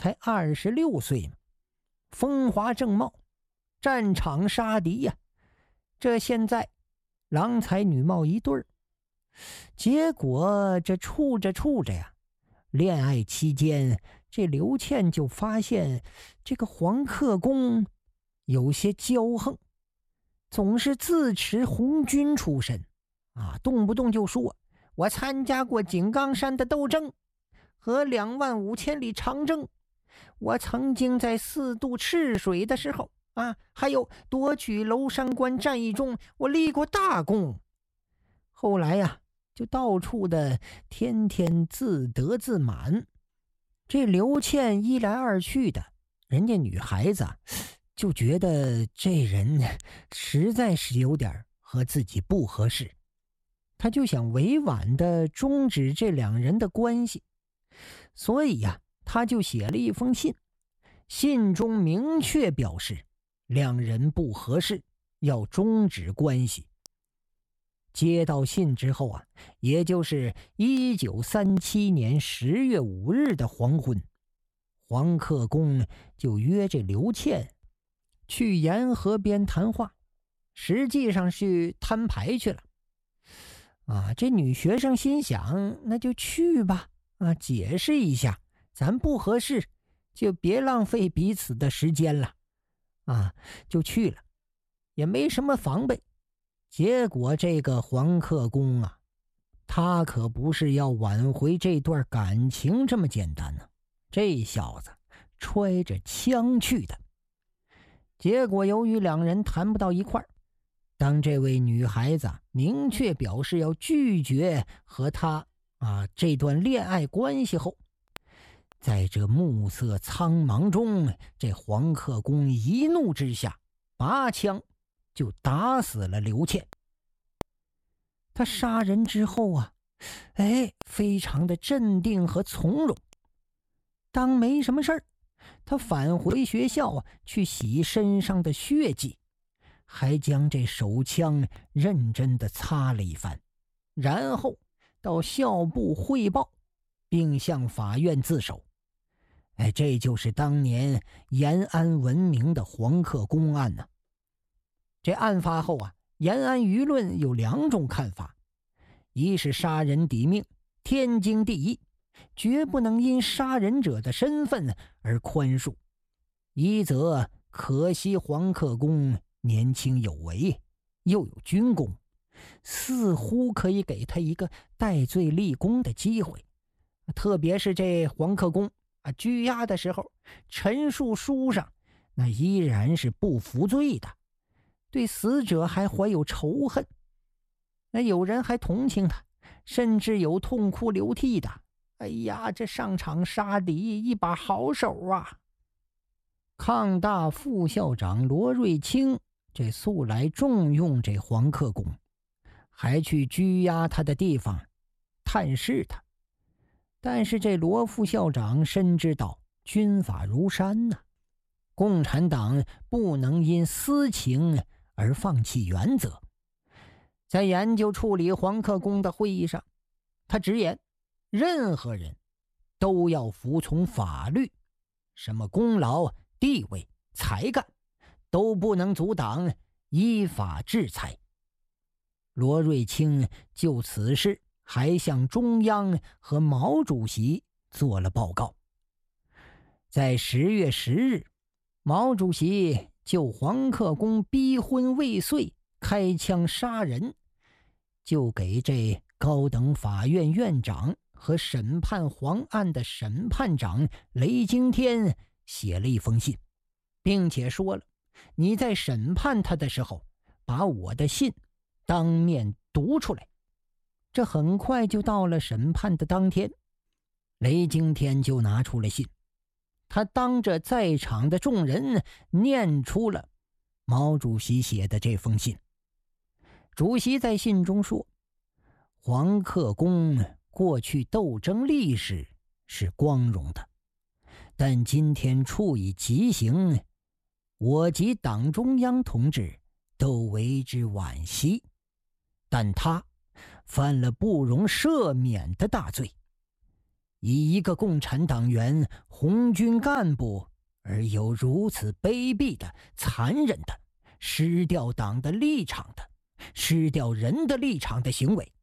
才26岁嘛，风华正茂，战场杀敌呀。这现在郎才女貌一对儿，结果这处着处着呀，恋爱期间，这刘倩就发现这个黄克公有些骄横，总是自持红军出身啊，动不动就说我参加过井冈山的斗争和25000里长征，我曾经在4渡赤水的时候啊，还有夺取娄山关战役中我立过大功。后来呀，就到处的天天自得自满。这刘倩一来二去的，人家女孩子就觉得这人实在是有点和自己不合适，她就想委婉的终止这两人的关系。所以呀，她就写了一封信，信中明确表示两人不合适，要终止关系。接到信之后啊，也就是1937年10月5日的黄昏，黄克公就约这刘倩去沿河边谈话，实际上是摊牌去了。这女学生心想，那就去吧，解释一下，咱不合适，就别浪费彼此的时间了，就去了，也没什么防备。结果这个黄克公他可不是要挽回这段感情这么简单呢，这小子揣着枪去的。结果由于两人谈不到一块儿，当这位女孩子明确表示要拒绝和他这段恋爱关系后，在这暮色苍茫中，这黄克公一怒之下拔枪就打死了刘倩。他杀人之后非常的镇定和从容，当没什么事儿，他返回学校去洗身上的血迹，还将这手枪认真的擦了一番，然后到校部汇报，并向法院自首。这就是当年延安闻名的黄克公案呢。这案发后延安舆论有2种看法，一是杀人抵命，天经地义，绝不能因杀人者的身份而宽恕；一则可惜黄克公年轻有为，又有军功，似乎可以给他一个戴罪立功的机会。特别是这黄克公拘押的时候，陈述书上那依然是不服罪的，对死者还怀有仇恨。那有人还同情他，甚至有痛哭流涕的，哎呀，这上场杀敌一把好手啊。抗大副校长罗瑞卿这素来重用这黄克公，还去拘押他的地方探视他。但是这罗副校长深知道军法如山共产党不能因私情而放弃原则。在研究处理黄克公的会议上，他直言，任何人都要服从法律，什么功劳、地位、才干都不能阻挡依法制裁。罗瑞卿就此事还向中央和毛主席做了报告。在10月10日，毛主席就黄克公逼婚未遂开枪杀人，就给这高等法院院长和审判黄案的审判长雷惊天写了一封信，并且说了，你在审判他的时候把我的信当面读出来。这很快就到了审判的当天，雷惊天就拿出了信，他当着在场的众人念出了毛主席写的这封信。主席在信中说，黄克公过去斗争历史是光荣的，但今天处以极刑，我及党中央同志都为之惋惜，但他犯了不容赦免的大罪。 以一个共产党员、红军干部而有如此卑鄙的、残忍的、失掉党的立场的、失掉人的立场的行为，